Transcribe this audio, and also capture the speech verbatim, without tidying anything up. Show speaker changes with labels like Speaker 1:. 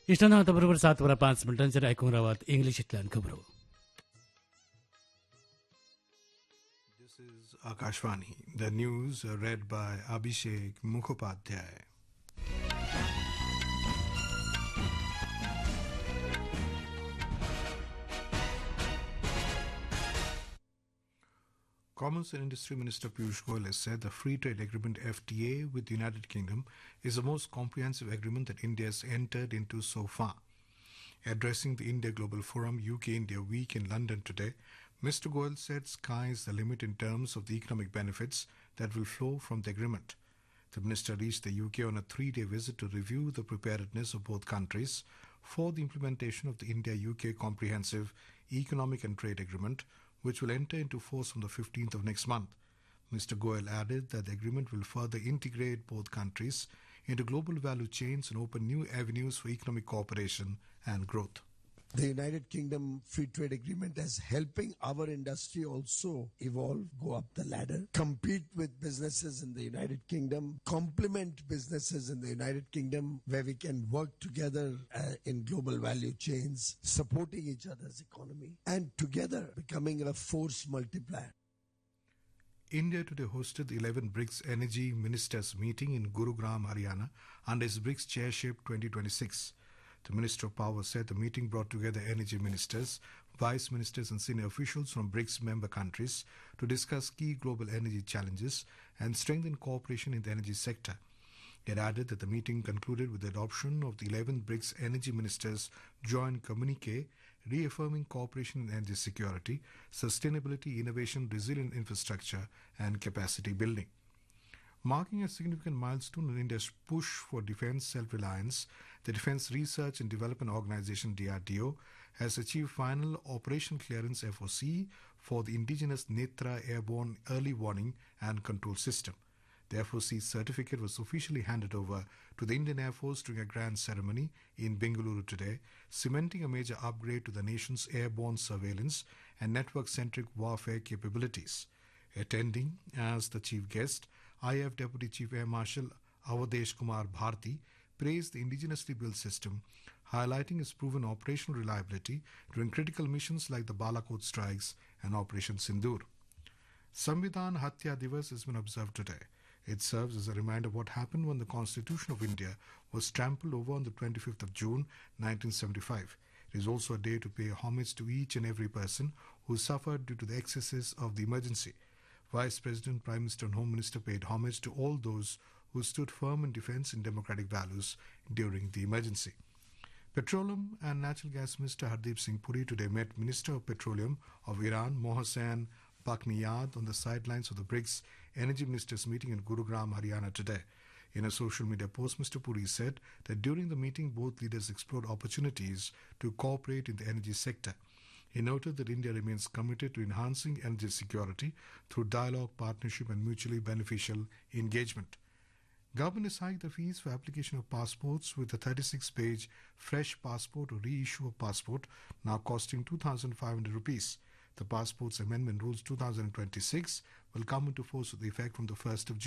Speaker 1: इष्टांना आता बरोबर सात वरा पाच मिनिटांचेर आयकूंक रावात इंग्लिशींतल्यान खबरो.
Speaker 2: This is Akashvani. The news are read by Abhishek Mukhopadhyay. Commerce and Industry Minister Piyush Goyal has said the free trade agreement F T A with the United Kingdom is the most comprehensive agreement that India has entered into so far. Addressing the India Global Forum U K India Week in London today, Mister Goyal said sky is the limit in terms of the economic benefits that will flow from the agreement. The minister reached the U K on a three-day visit to review the preparedness of both countries for the implementation of the India-U K Comprehensive Economic and Trade Agreement, which will enter into force on the fifteenth of next month. Mister Goyal added that the agreement will further integrate both countries into global value chains and open new avenues for economic cooperation and growth.
Speaker 3: The United Kingdom Free Trade Agreement is helping our industry also evolve, go up the ladder, compete with businesses in the United Kingdom, complement businesses in the United Kingdom, where we can work together uh, in global value chains, supporting each other's economy, and together becoming a force multiplier.
Speaker 2: India today hosted the eleventh BRICS Energy Ministers meeting in Gurugram, Haryana, under its BRICS Chairship twenty twenty-six. The Minister of Power said the meeting brought together energy ministers, vice ministers and senior officials from BRICS member countries to discuss key global energy challenges and strengthen cooperation in the energy sector. It added that the meeting concluded with the adoption of the eleventh BRICS Energy Ministers joint communique, reaffirming cooperation in energy security, sustainability, innovation, resilient infrastructure and capacity building. Marking a significant milestone in India's push for defense self-reliance, the Defense Research and Development Organization D R D O has achieved final Operation Clearance F O C for the indigenous Netra Airborne Early Warning and Control System. The F O C certificate was officially handed over to the Indian Air Force during a grand ceremony in Bengaluru today, cementing a major upgrade to the nation's airborne surveillance and network-centric warfare capabilities. Attending as the chief guest, I A F Deputy Chief Air Marshal Avadesh Kumar Bharti praised the indigenously built system, highlighting its proven operational reliability during critical missions like the Balakot strikes and Operation Sindoor. Samvidhan Hatya Divas has been observed today. It serves as a reminder of what happened when the Constitution of India was trampled over on the twenty-fifth of June nineteen seventy-five. It is also a day to pay homage to each and every person who suffered due to the excesses of the emergency. Vice President, Prime Minister and Home Minister paid homage to all those who stood firm in defense in democratic values during the emergency. Petroleum and Natural Gas Minister Hardeep Singh Puri today met Minister of Petroleum of Iran, Mohsen Pakniyad, on the sidelines of the BRICS Energy Ministers meeting in Gurugram, Haryana today. In a social media post, Mister Puri said that during the meeting, both leaders explored opportunities to cooperate in the energy sector. He noted that India remains committed to enhancing energy security through dialogue, partnership and mutually beneficial engagement. Government has hiked the fees for application of passports, with a thirty-six page fresh passport or reissue of passport now costing two thousand five hundred rupees. The Passports Amendment Rules two thousand twenty-six will come into force with effect from the first of June.